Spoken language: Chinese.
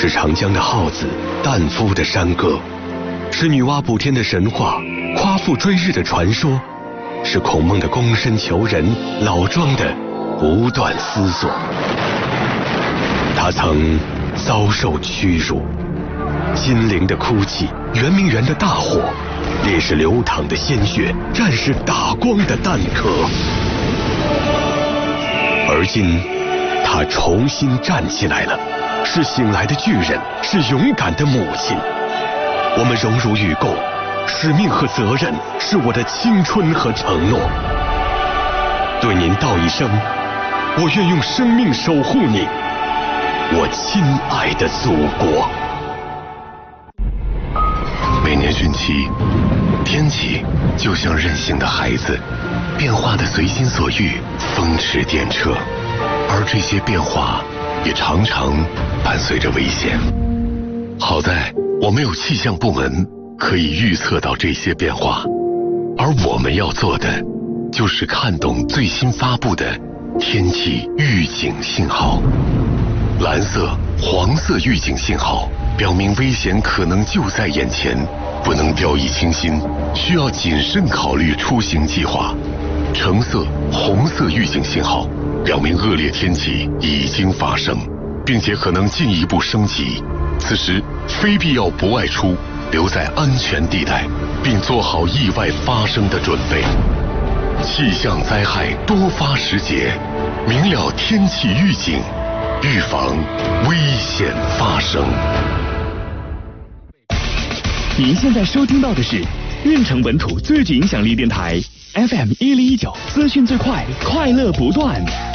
是长江的浩子，旦夫的山歌，是女娲补天的神话，夸父追日的传说，是孔孟的躬身求人，老庄的不断思索。他曾遭受屈辱，金陵的哭泣，圆明园的大火，烈士流淌的鲜血，战士打光的弹壳。而今他重新站起来了，是醒来的巨人，是勇敢的母亲。我们荣辱与共，使命和责任，是我的青春和承诺。对您道一声，我愿用生命守护你，我亲爱的祖国。 每年汛期，天气就像任性的孩子，变化的随心所欲，风驰电掣。而这些变化也常常伴随着危险。好在我们有气象部门可以预测到这些变化，而我们要做的就是看懂最新发布的天气预警信号。蓝色、黄色预警信号表明危险可能就在眼前，不能掉以轻心，需要谨慎考虑出行计划。橙色、红色预警信号表明恶劣天气已经发生，并且可能进一步升级，此时非必要不外出，留在安全地带，并做好意外发生的准备。气象灾害多发时节，明了天气预警，预防危险发生。 您现在收听到的是运城本土最具影响力电台 FM 1019，资讯最快，快乐不断。